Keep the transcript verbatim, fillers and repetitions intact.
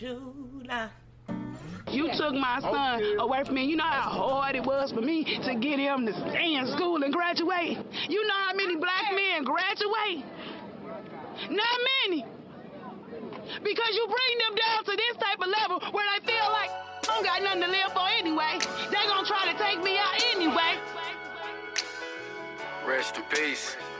You took my son okay. away from me. You know how hard it was for me to get him to stay in school and graduate? You know how many black men graduate? Not many. Because you bring them down to this type of level where they feel like I don't got nothing to live for anyway. They gonna try to take me out anyway. Rest in peace.